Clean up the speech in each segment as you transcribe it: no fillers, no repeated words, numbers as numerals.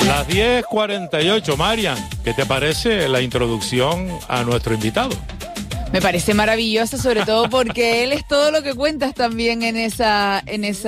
Las 10:48, Marian, ¿qué te parece la introducción a nuestro invitado? Me parece maravillosa, sobre todo porque él es todo lo que cuentas también en esa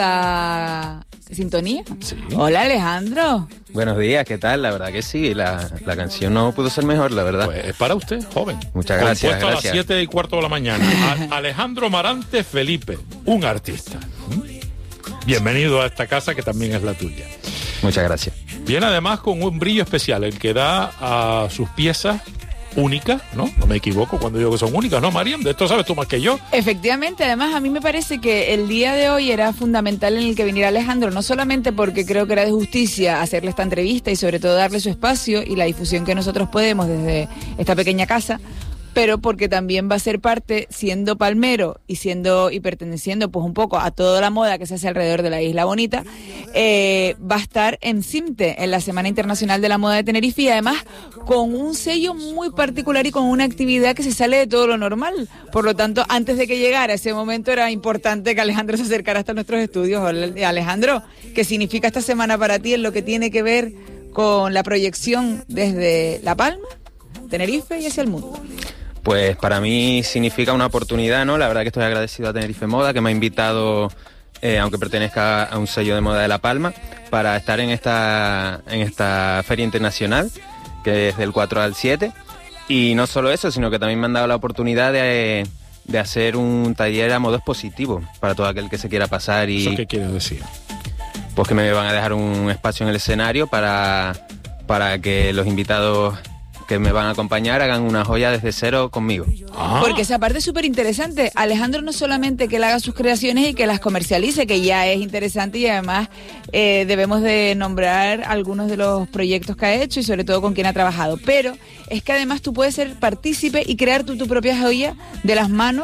sintonía. Sí. Hola, Alejandro. Buenos días, ¿qué tal? La verdad que sí, la canción no pudo ser mejor, la verdad. Pues es para usted, joven. Muchas gracias. Compuesto a las 7:15 de la mañana. Alejandro Marante Felipe, un artista. Bienvenido a esta casa que también es la tuya. Muchas gracias. Viene además con un brillo especial, el que da a sus piezas únicas, ¿no? No me equivoco cuando digo que son únicas, ¿no, Mariam? De esto sabes tú más que yo. Efectivamente, además a mí me parece que el día de hoy era fundamental en el que viniera Alejandro, no solamente porque creo que era de justicia hacerle esta entrevista y sobre todo darle su espacio y la difusión que nosotros podemos desde esta pequeña casa, pero porque también va a ser parte, siendo palmero y perteneciendo pues un poco a toda la moda que se hace alrededor de la Isla Bonita, va a estar en CIMTE, en la Semana Internacional de la Moda de Tenerife, y además con un sello muy particular y con una actividad que se sale de todo lo normal. Por lo tanto, antes de que llegara ese momento era importante que Alejandro se acercara hasta nuestros estudios. Hola, Alejandro, ¿qué significa esta semana para ti en lo que tiene que ver con la proyección desde La Palma, Tenerife y hacia el mundo? Pues para mí significa una oportunidad, ¿no? La verdad que estoy agradecido a Tenerife Moda, que me ha invitado, aunque pertenezca a un sello de moda de La Palma, para estar en esta feria internacional, que es del 4 al 7. Y no solo eso, sino que también me han dado la oportunidad de hacer un taller a modo expositivo para todo aquel que se quiera pasar. Y ¿Eso qué quiere decir? Pues que me van a dejar un espacio en el escenario para que los invitados que me van a acompañar hagan una joya desde cero conmigo. Porque esa parte es súper interesante. Alejandro no solamente que él haga sus creaciones y que las comercialice, que ya es interesante, y además debemos de nombrar algunos de los proyectos que ha hecho y sobre todo con quien ha trabajado, pero es que además tú puedes ser partícipe y crear tu propia joya de la mano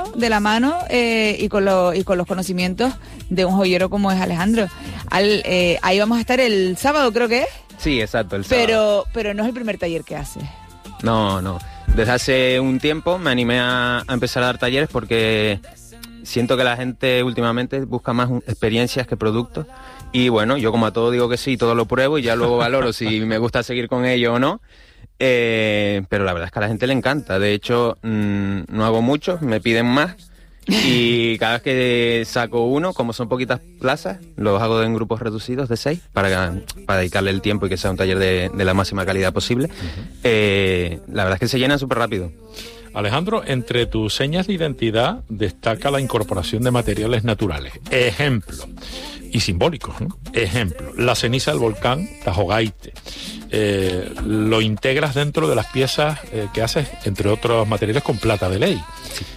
y con los conocimientos de un joyero como es Alejandro. Ahí vamos a estar el sábado, creo que es. Sí, exacto, el sábado. Pero no es el primer taller que hace. No. Desde hace un tiempo me animé a empezar a dar talleres porque siento que la gente últimamente busca más experiencias que productos. Y bueno, yo como a todo digo que sí, todo lo pruebo y ya luego valoro si me gusta seguir con ello o no. Pero la verdad es que a la gente le encanta. De hecho, no hago muchos, me piden más. Y cada vez que saco uno, como son poquitas plazas, los hago en grupos reducidos de 6 para dedicarle el tiempo y que sea un taller de la máxima calidad posible. La verdad es que se llenan súper rápido. Alejandro, entre tus señas de identidad destaca la incorporación de materiales naturales. Ejemplo, y simbólicos, ¿no? Ejemplo, la ceniza del volcán Tajogaite. Lo integras dentro de las piezas que haces, entre otros materiales, con plata de ley.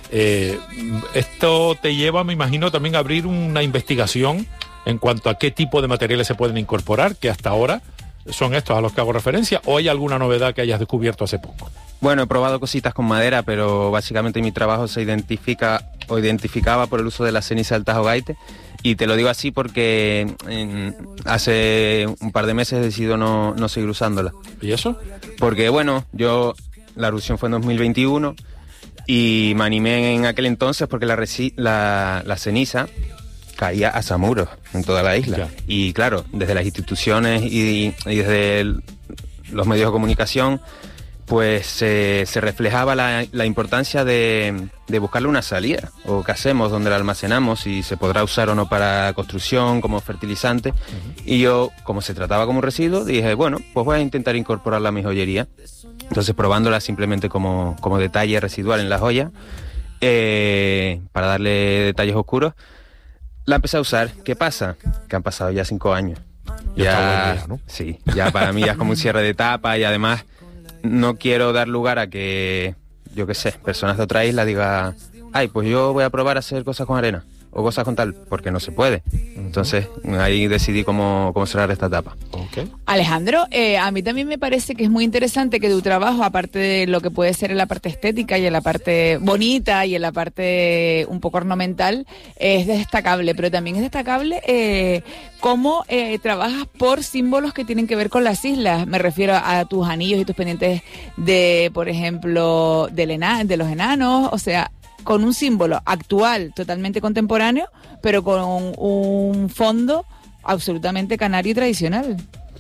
Esto te lleva, me imagino, también a abrir una investigación en cuanto a qué tipo de materiales se pueden incorporar, que hasta ahora son estos a los que hago referencia, o hay alguna novedad que hayas descubierto hace poco. Bueno, he probado cositas con madera, pero básicamente mi trabajo se identificaba por el uso de la ceniza del Tajogaite. Y te lo digo así porque hace un par de meses he decidido no seguir usándola. ¿Y eso? Porque bueno, la erupción fue en 2021 y me animé en aquel entonces porque la ceniza caía a samuros en toda la isla. Ya. Y claro, desde las instituciones y desde los medios de comunicación, pues se reflejaba la importancia de buscarle una salida, o qué hacemos, dónde la almacenamos, si se podrá usar o no para construcción, como fertilizante. Y yo, como se trataba como un residuo, dije, bueno, pues voy a intentar incorporarla a mi joyería. Entonces, probándola simplemente como detalle residual en la joya, para darle detalles oscuros, la empecé a usar. ¿Qué pasa? Que han pasado ya 5 años. Ya está buen día, ¿no? Sí, ya para mí ya es como un cierre de etapa, y además no quiero dar lugar a que, yo qué sé, personas de otra isla digan, ay, pues yo voy a probar a hacer cosas con arena o cosas con tal, porque no se puede. Entonces ahí decidí cómo cerrar esta etapa. Okay. Alejandro, a mí también me parece que es muy interesante que tu trabajo, aparte de lo que puede ser en la parte estética y en la parte bonita y en la parte un poco ornamental, es destacable, pero también es destacable cómo trabajas por símbolos que tienen que ver con las islas. Me refiero a tus anillos y tus pendientes de, por ejemplo, de los enanos, o sea, con un símbolo actual, totalmente contemporáneo, pero con un fondo absolutamente canario y tradicional.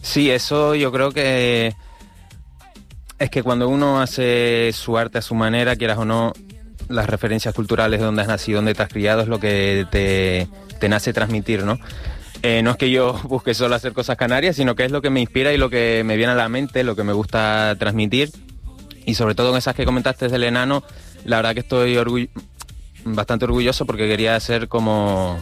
Sí, eso yo creo que es que cuando uno hace su arte a su manera, quieras o no, las referencias culturales de donde has nacido, donde te has criado, es lo que te nace transmitir, ¿no? No es que yo busque solo hacer cosas canarias, sino que es lo que me inspira y lo que me viene a la mente, lo que me gusta transmitir. Y sobre todo en esas que comentaste del enano, la verdad que estoy bastante orgulloso porque quería hacer como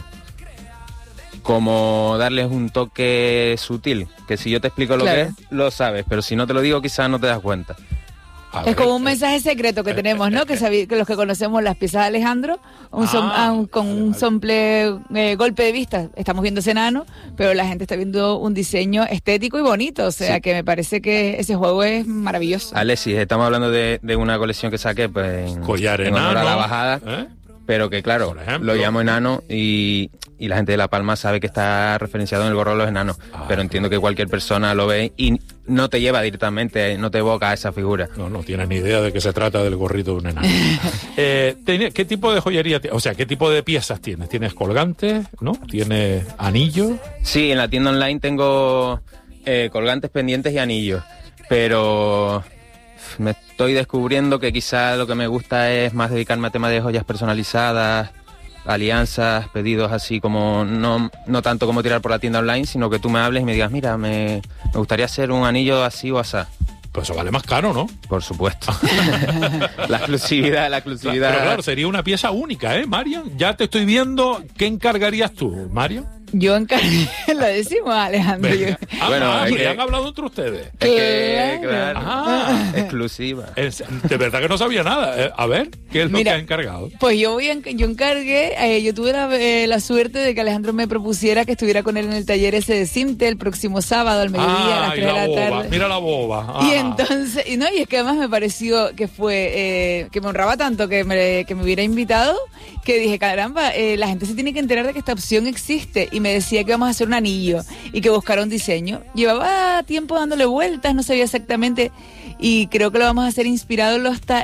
darles un toque sutil, que si yo te explico lo que es, lo sabes, pero si no te lo digo quizás no te das cuenta. Es como un mensaje secreto que tenemos, ¿no? Que los que conocemos las piezas de Alejandro, con un simple golpe de vista, estamos viendo ese enano, pero la gente está viendo un diseño estético y bonito, o sea que me parece que ese juego es maravilloso. Alexis, estamos hablando de una colección que saqué pues, en honor a la bajada, pero que claro, lo llamo enano y la gente de La Palma sabe que está referenciado en el gorro de los enanos, pero entiendo que cualquier persona lo ve y no te lleva directamente, no te evoca a esa figura. No tienes ni idea de que se trata del gorrito de un enano. ¿Qué tipo de joyería, o sea, qué tipo de piezas tienes? ¿Tienes colgantes, no? ¿Tienes anillos? Sí, en la tienda online tengo colgantes, pendientes y anillos, pero me estoy descubriendo que quizá lo que me gusta es más dedicarme a temas de joyas personalizadas, alianzas, pedidos así como, no tanto como tirar por la tienda online, sino que tú me hables y me digas, mira, me gustaría hacer un anillo así o asá. Pues eso vale más caro, ¿no? Por supuesto. La exclusividad. Pero claro, sería una pieza única, ¿eh, Marian? Ya te estoy viendo. ¿Qué encargarías tú, Marian? Yo encargué, lo decimos, Alejandro. Bueno, han hablado entre ustedes. Claro. Exclusiva. De verdad que no sabía nada. A ver, ¿qué es lo que has encargado? Pues yo encargué, yo tuve la suerte de que Alejandro me propusiera que estuviera con él en el taller ese de Simte el próximo sábado al mediodía, a las 3 de la tarde. Mira la boba. Y entonces, y es que además me pareció que fue, que me honraba tanto que me hubiera invitado, que dije, caramba, la gente se tiene que enterar de que esta opción existe. Y me decía que íbamos a hacer un anillo y que buscara un diseño. Llevaba tiempo dándole vueltas, no sabía exactamente, y creo que lo vamos a hacer inspirado en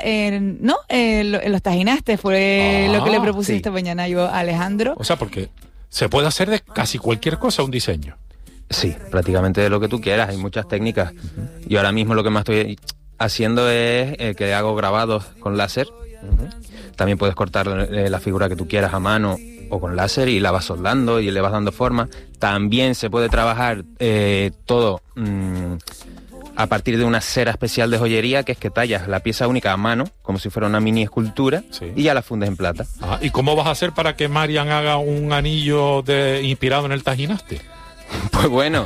los tajinastes, fue lo que le propuse esta mañana yo a Alejandro. O sea, porque se puede hacer de casi cualquier cosa un diseño. Sí, prácticamente de lo que tú quieras, hay muchas técnicas. Y ahora mismo lo que más estoy haciendo es que hago grabados con láser. También puedes cortar la figura que tú quieras a mano o con láser y la vas soldando y le vas dando forma. También se puede trabajar todo a partir de una cera especial de joyería, que es que tallas la pieza única a mano, como si fuera una mini escultura, y ya la fundes en plata. ¿Y cómo vas a hacer para que Marian haga un anillo inspirado en el tajinaste? Pues bueno...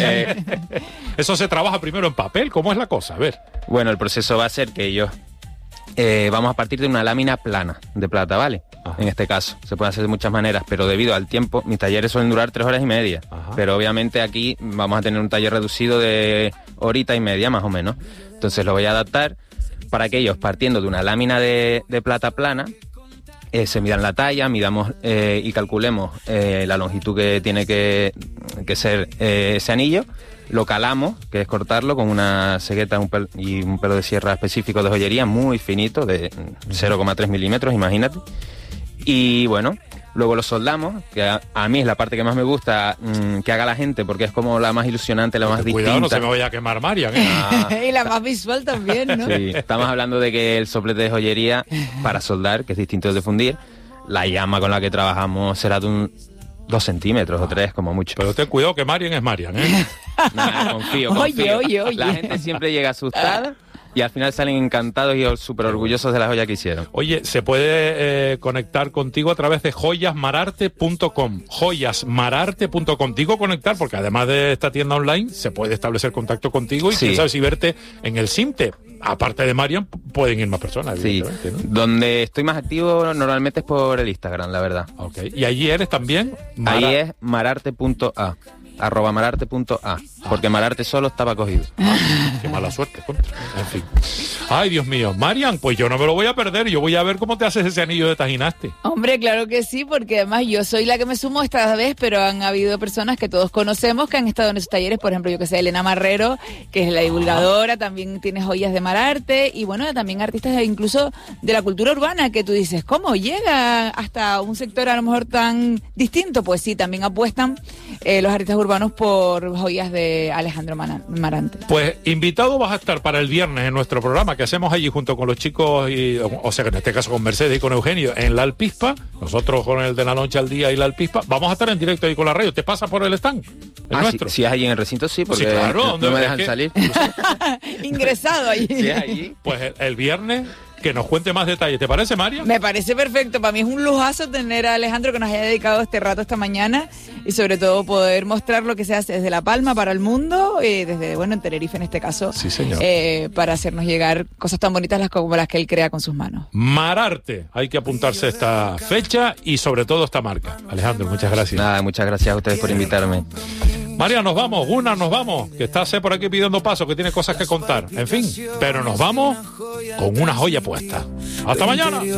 Eso se trabaja primero en papel, ¿cómo es la cosa? A ver. Bueno, el proceso va a ser que ellos... vamos a partir de una lámina plana de plata, ¿vale? En este caso, se puede hacer de muchas maneras, pero debido al tiempo, mis talleres suelen durar 3 horas y media. Pero obviamente aquí vamos a tener un taller reducido de horita y media, más o menos. Entonces lo voy a adaptar para que ellos, partiendo de una lámina de plata plana, se midan la talla, midamos y calculemos la longitud que tiene que ser ese anillo. Lo calamos, que es cortarlo con una cegueta y un pelo de sierra específico de joyería muy finito, de 0,3 milímetros, imagínate. Y bueno, luego lo soldamos, que a mí es la parte que más me gusta que haga la gente, porque es como la más ilusionante, la más distinta. Cuidado, no se me vaya a quemar Marian. Y la más visual también, ¿no? Sí, estamos hablando de que el soplete de joyería para soldar, que es distinto de fundir, la llama con la que trabajamos será de 2 centímetros o 3 como mucho. Pero ten cuidado que Marian es Marian, ¿eh? Nada, confío. Oye. La gente siempre llega asustada y al final salen encantados y súper orgullosos de la joya que hicieron. Oye, se puede conectar contigo a través de joyasmararte.com. Joyasmararte.com. Digo conectar porque además de esta tienda online se puede establecer contacto contigo y quién sabe si verte en el Simte. Aparte de Marian, pueden ir más personas. Sí, ¿no? Donde estoy más activo normalmente es por el Instagram, la verdad. Okay. ¿Y allí eres también? Ahí es mararte.a. @mararte.a, porque Mararte solo estaba cogido. Qué mala suerte, contra. En fin. Ay, Dios mío. Marian, pues yo no me lo voy a perder. Yo voy a ver cómo te haces ese anillo de tajinaste. Hombre, claro que sí, porque además yo soy la que me sumo esta vez, pero han habido personas que todos conocemos que han estado en esos talleres. Por ejemplo, yo que sé, Elena Marrero, que es la divulgadora, también tiene joyas de Mararte, y bueno, también artistas incluso de la cultura urbana, que tú dices, ¿cómo llega hasta un sector a lo mejor tan distinto? Pues sí, también apuestan los artistas urbanos urbanos por joyas de Alejandro Marante. Pues invitado vas a estar para el viernes en nuestro programa que hacemos allí junto con los chicos, o sea que en este caso con Mercedes y con Eugenio en la Alpispa, nosotros con el de la noche al día y la Alpispa, vamos a estar en directo ahí con la radio. ¿Te pasa por el stand? Nuestro. Si es allí en el recinto, sí, porque sí, claro, no me dejan salir. Ingresado allí. Si es allí. Pues el viernes que nos cuente más detalles. ¿Te parece, María? Me parece perfecto. Para mí es un lujazo tener a Alejandro que nos haya dedicado este rato esta mañana y sobre todo poder mostrar lo que se hace desde La Palma para el mundo, desde, bueno, en Tenerife en este caso. Sí, señor. Para hacernos llegar cosas tan bonitas como las que él crea con sus manos. Mararte. Hay que apuntarse a esta fecha y sobre todo esta marca. Alejandro, muchas gracias. Nada, muchas gracias a ustedes por invitarme. María, nos vamos, nos vamos, que está por aquí pidiendo paso, que tiene cosas que contar, en fin, pero nos vamos con una joya puesta. ¡Hasta mañana!